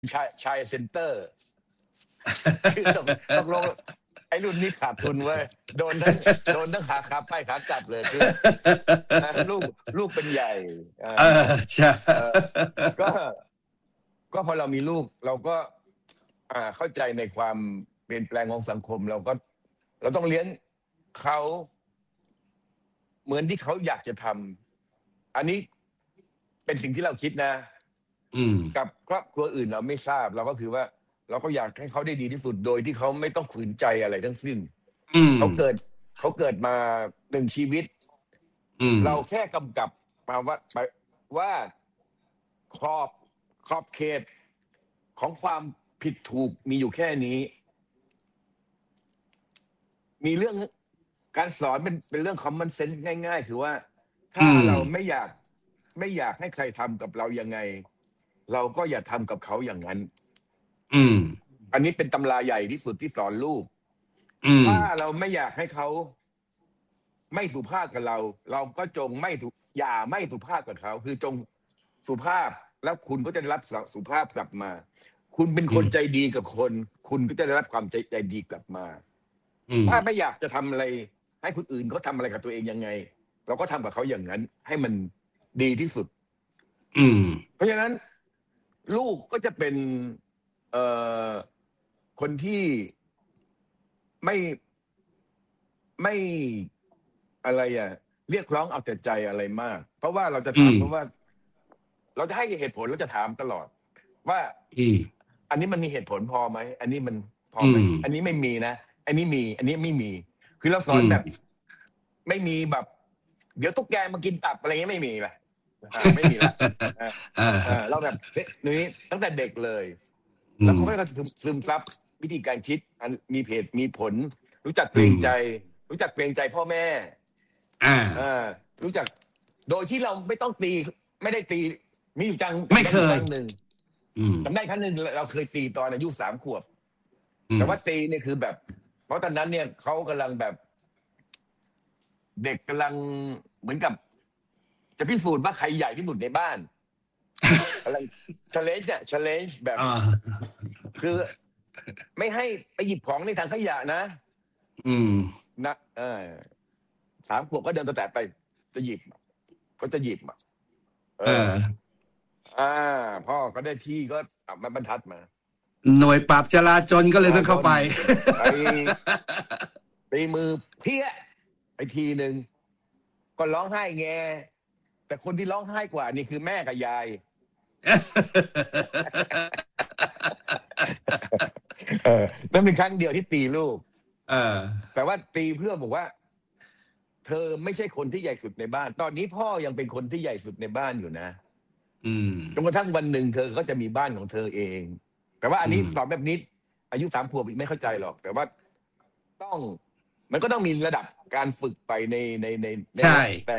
ชายเซ็นเตอร์คือตกลงไอ้รุ่นนี้ขาดทุนเว้ยโดนทั้งขาไปขากลับเลยคือลูกเป็นใหญ่ใช่ก็พอเรามีลูกเราก็เข้าใจในความเปลี่ยนแปลงของสังคมเราต้องเลี้ยงเขาเหมือนที่เขาอยากจะทำอันนี้เป็นสิ่งที่เราคิดนะกับครอบครัวอื่นเราไม่ทราบเราก็คือว่าเราก็อยากให้เขาได้ดีที่สุดโดยที่เขาไม่ต้องฝืนใจอะไรทั้งสิ้นเขาเกิดมาหนึ่งชีวิตเราแค่กำกับมาว่าขอบเขตของความผิดถูกมีอยู่แค่นี้มีเรื่องการสอนเป็นเรื่อง common sense ง่ายๆคือว่าถ้าเราไม่อยากให้ใครทำกับเรายังไงเราก็อย่าทำกับเขาอย่างนั้นอันนี้เป็นตำราใหญ่ที่สุดที่สอนลูกถ้าเราไม่อยากให้เขาไม่สุภาพกับเราก็จงอย่าไม่สุภาพกับเขาคือจงสุภาพแล้วคุณก็จะได้รับสุภาพกลับมาคุณเป็นคนใจดีกับคนคุณก็จะได้รับความใจดีกลับมาถ้าไม่อยากจะทำอะไรให้คนอื่นเขาทำอะไรกับตัวเองยังไงเราก็ทำกับเขาอย่างนั้นให้มันดีที่สุดเพราะฉะนั้นลูกก็จะเป็นคนที่ไม่อะไรเรียกร้องเอาแต่ใจอะไรมากเพราะว่าเราจะถามเพราะว่าเราจะให้เหตุผลเราจะถามตลอดว่าอันนี้มันมีเหตุผลพอไหมอันนี้มันพอไหมอันนี้ไม่มีนะอันนี้มีอันนี้ไม่มีคือเราสอนแบบไม่มีแบบเดี๋ยวตุ๊กแกมากินตับอะไรเงี้ยไม่มีละไม่มีละเราแบบนี้ตั้งแต่เด็กเลยแล้วเขาก็ซึมซับวิธีการคิดมีเหตุมีผลรู้จักเกรงใจพ่อแม่รู้จักโดยที่เราไม่ต้องตีไม่ได้ตีมีอยู่จังไม่เคยหนึ่งจำได้ครั้งหนึ่งเราเคยตีตอนอายุ3 ขวบแต่ว่าตีเนี่ยคือแบบเพราะตอนนั้นเนี่ยเขากำลังแบบเด็กกำลังเหมือนกับจะพิสูจน์ว่าใครใหญ่ที่สุดในบ้านอะไรchallenge แบบคือไม่ให้ไปหยิบของในถังขยะนะนะ3 ขวบก็เดินแต่ไปจะหยิบก็จะหยิบพ่อก็ได้ที่ก็เอาไม้บรรทัดมาหน่วยปราบจราจรก็เลยต้องเข้าไปตีมือเพี้ยไอ้ทีนึงก็ร้องไห้แงแต่คนที่ร้องไห้กว่านี่คือแม่กับยายนั่นเป็นครั้งเดียวที่ตีลูกแต่ว่าตีเพื่อบอกว่าเธอไม่ใช่คนที่ใหญ่สุดในบ้านตอนนี้พ่อยังเป็นคนที่ใหญ่สุดในบ้านอยู่นะจนกระทั่งวันหนึ่งเธอก็จะมีบ้านของเธอเองแต่ว่าอันนี้สอนแบบนี้อายุ3 ขวบอีกไม่เข้าใจหรอกแต่ว่ามันก็ต้องมีระดับการฝึกไปในแต่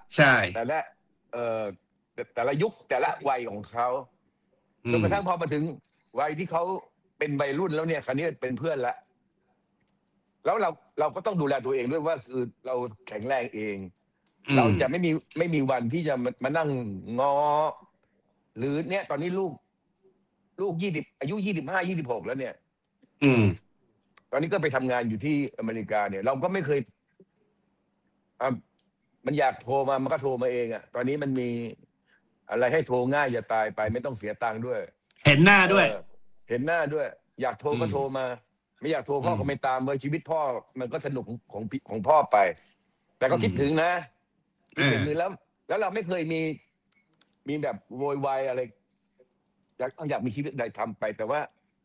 ละยุคแต่ละวัยของเขาจนกระทั่งพอมาถึงวัยที่เขาเป็นวัยรุ่นแล้วเนี่ยคราวนี้เป็นเพื่อนละแล้วเราก็ต้องดูแลตัวเองด้วยว่าคือเราแข็งแรงเองเราจะไม่มีวันที่จะมานั่งง้อหรือเนี่ยตอนนี้ลูก20อายุ25-26แล้วเนี่ยตอนนี้ก็ไปทำงานอยู่ที่อเมริกาเนี่ยเราก็ไม่เคยมันอยากโทรมามันก็โทรมาเองตอนนี้มันมีอะไรให้โทรง่ายอย่าตายไปไม่ต้องเสียตังค์ด้วยเห็นหน้าด้วยอยากโทรก็โทรมาไม่อยากโทรพ่อก็ไม่ตามเลยชีวิตพ่อมันก็สนุกของพ่อไปแต่ก็คิดถึงนะคิดถึงแล้วเราไม่เคยมีแบบโวยวายอะไรอยากมีชีวิตใดทำไปแต่ว่า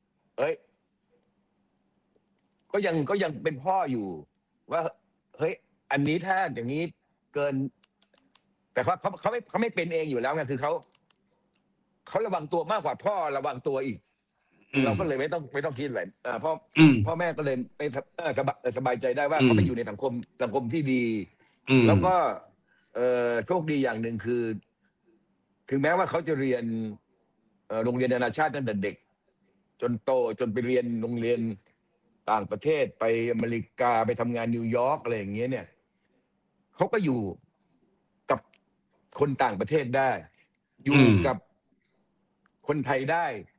ก็ยังเป็นพ่ออยู่ว่าเฮ้ยอันนี้ถ้าอย่างนี้เกินแต่เขาไม่เป็นเองอยู่แล้วไงคือเขาระวังตัวมากกว่าพ่อระวังตัวอีกเราก็เลยไม่ต้องคิดอะไรพ่อแม่ก็เลยไม่สบายใจได้ว่าเขาไปอยู่ในสังคมที่ดีแล้วก็โชคดีอย่างหนึ่งคือถึงแม้ว่าเขาจะเรียนโรงเรียนนานาชาติตั้งแต่เด็กจนโตจนไปเรียนโรงเรียนต่างประเทศไปอเมริกาไปทำงานนิวยอร์กอะไรอย่างเงี้ยเนี่ยเขาก็อยู่กับคนต่างประเทศได้อยู่กับคนไทยได้